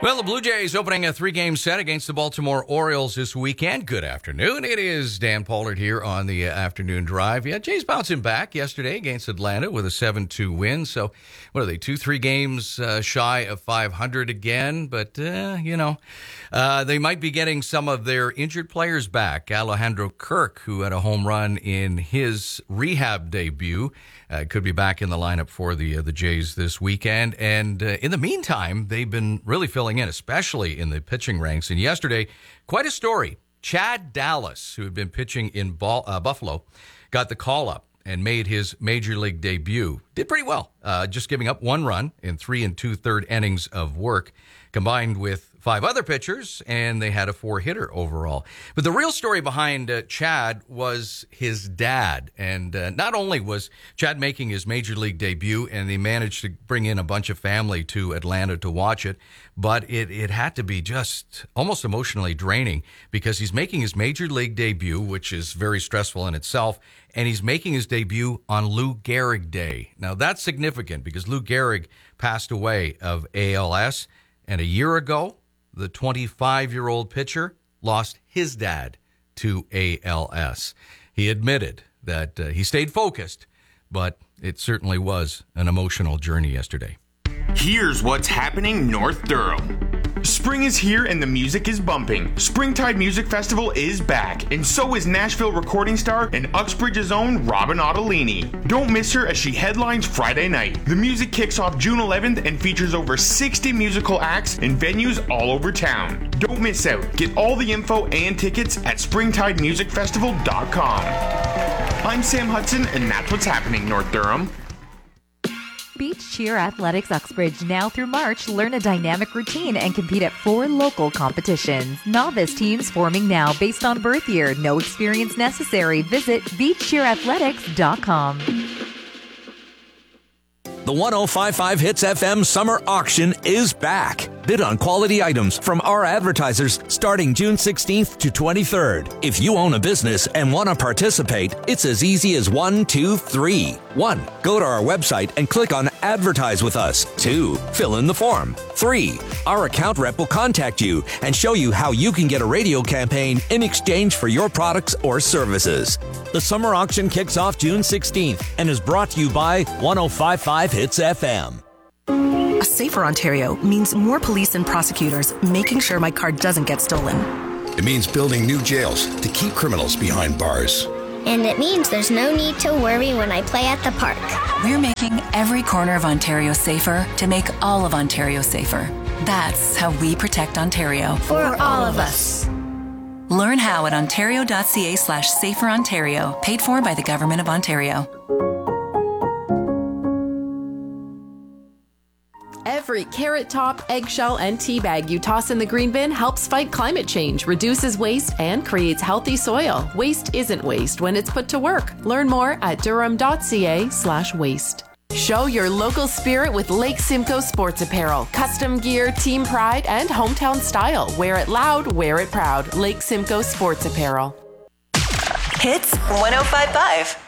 Well, the Blue Jays opening a 3-game set against the Baltimore Orioles this weekend. Good afternoon. It is Dan Pollard here on the afternoon drive. Yeah, Jays bouncing back yesterday against Atlanta with a 7-2 win. So, what are they, 2-3 games shy of 500 again? But, they might be getting some of their injured players back. Alejandro Kirk, who had a home run in his rehab debut, could be back in the lineup for the Jays this weekend. And in the meantime, they've been really filling in, especially in the pitching ranks. And yesterday, quite a story. Chad Dallas, who had been pitching in Buffalo, got the call-up and made his major league debut. Did pretty well, just giving up 1 run in 3 2/3 innings of work, combined with 5 other pitchers, and they had a 4-hitter overall. But the real story behind Chad was his dad. And not only was Chad making his major league debut, and they managed to bring in a bunch of family to Atlanta to watch it, but it had to be just almost emotionally draining because he's making his major league debut, which is very stressful in itself, and he's making his debut on Lou Gehrig Day. Now, that's significant because Lou Gehrig passed away of ALS, and a year ago, the 25-year-old pitcher lost his dad to ALS. He admitted that he stayed focused, but it certainly was an emotional journey yesterday. Here's what's happening North Durham. Spring is here and the music is bumping. Springtide Music Festival is back, and so is Nashville recording star and Uxbridge's own Robin Ottolini. Don't miss her as she headlines Friday night. The music kicks off June 11th and features over 60 musical acts in venues all over town. Don't miss out. Get all the info and tickets at springtidemusicfestival.com. I'm Sam Hudson, and that's what's happening North Durham. Beach Cheer Athletics Uxbridge now through March. Learn a dynamic routine and compete at 4 local competitions. Novice teams forming now based on birth year. No experience necessary. Visit beachcheerathletics.com. The 105.5 Hits FM Summer Auction is back. Bid on quality items from our advertisers starting June 16th to 23rd. If you own a business and want to participate, it's as easy as 1, 2, 3. 1. Go to our website and click on Advertise with Us. 2. Fill in the form. 3. Our account rep will contact you and show you how you can get a radio campaign in exchange for your products or services. The summer auction kicks off June 16th and is brought to you by 105.5 Hits FM. A safer Ontario means more police and prosecutors making sure my car doesn't get stolen. It means building new jails to keep criminals behind bars. And it means there's no need to worry when I play at the park. We're making every corner of Ontario safer to make all of Ontario safer. That's how we protect Ontario. For all of us. Learn how at ontario.ca/saferontario, paid for by the Government of Ontario. Every carrot top, eggshell, and tea bag you toss in the green bin helps fight climate change, reduces waste, and creates healthy soil. Waste isn't waste when it's put to work. Learn more at durham.ca/waste. Show your local spirit with Lake Simcoe Sports Apparel. Custom gear, team pride, and hometown style. Wear it loud, wear it proud. Lake Simcoe Sports Apparel. Hits 105.5.